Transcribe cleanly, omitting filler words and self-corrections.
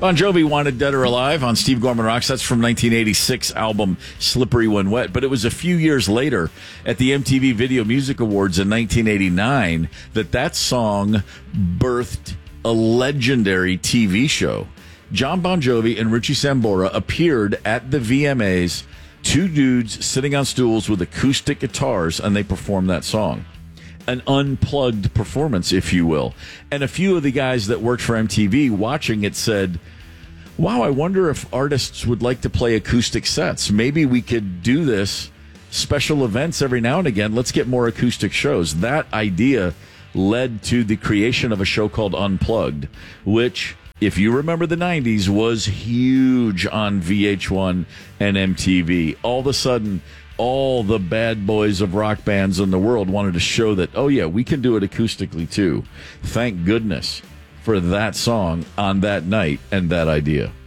Bon Jovi, Wanted Dead or Alive on Steve Gorman Rocks. That's from 1986 album Slippery When Wet. But it was a few years later at the MTV Video Music Awards in 1989 that song birthed a legendary TV show. John Bon Jovi and Richie Sambora appeared at the VMAs, two dudes sitting on stools with acoustic guitars, and they performed that song. An unplugged performance, if you will. And a few of the guys that worked for MTV watching it said, wow, I wonder if artists would like to play acoustic sets. Maybe we could do this, special events every now and again. Let's get more acoustic shows. That idea led to the creation of a show called Unplugged, which, if you remember the 90s, was huge on VH1 and MTV. All of a sudden, all the bad boys of rock bands in the world wanted to show that, oh yeah, we can do it acoustically too. Thank goodness for that song on that night and that idea.